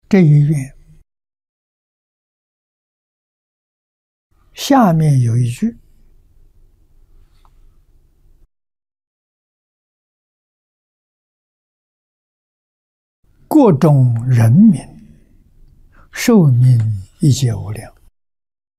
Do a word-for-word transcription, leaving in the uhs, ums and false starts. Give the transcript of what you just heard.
这一愿下面有一句：各种人民寿命一切无量。